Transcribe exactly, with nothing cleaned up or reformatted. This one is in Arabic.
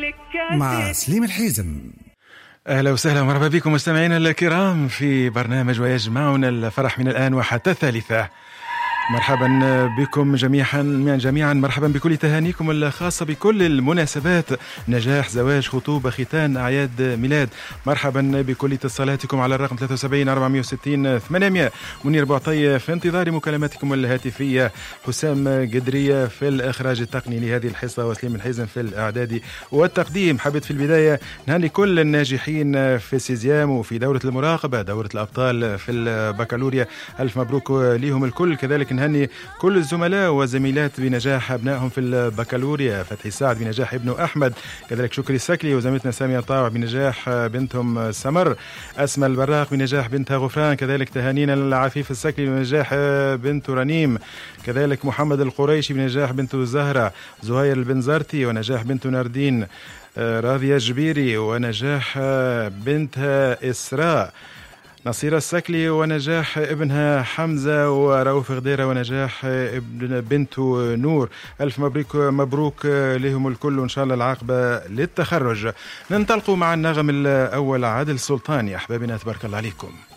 مع سليم الحيزم. أهلا وسهلا ومرحبا بكم مستمعينا الكرام في برنامج ويجمعنا الفرح من الآن وحتى الثالثة. مرحبا بكم جميعا جميعا مرحبا بكل تهانيكم الخاصة بكل المناسبات، نجاح، زواج، خطوبة، ختان، أعياد ميلاد. مرحبا بكل اتصالاتكم على الرقم ثلاثة وسبعين أربعمائة وستين ثمانمائة. منير بوعطية في انتظار مكالماتكم الهاتفية، حسام قدرية في الإخراج التقني لهذه الحصة، وسليم الحيزم في الإعداد والتقديم. حبيت في البداية نهني كل الناجحين في السيزيام وفي دورة المراقبة، دورة الأبطال في البكالوريا، ألف مبروك ليهم الكل. كذلك نهني كل الزملاء والزميلات بنجاح أبنائهم في البكالوريا، فتحي سعد بنجاح ابنه أحمد، كذلك شكري السكلي وزميلتنا سامية طاوع بنجاح بنتهم سمر، أسماء البراق بنجاح بنتها غفران، كذلك تهانينا العفيف السكلي بنجاح بنته رنيم، كذلك محمد القريشي بنجاح بنته زهرة، زهير البنزرتي ونجاح بنته ناردين، راضية الجبيري ونجاح بنتها إسراء، نصيرة السكلي ونجاح ابنها حمزة، ورؤوف غديرة ونجاح ابن بنته نور. ألف مبروك مبروك لهم الكل، وإن شاء الله العاقبة للتخرج. ننطلق مع النغم الأول عادل سلطاني. أحبابنا تبارك الله عليكم.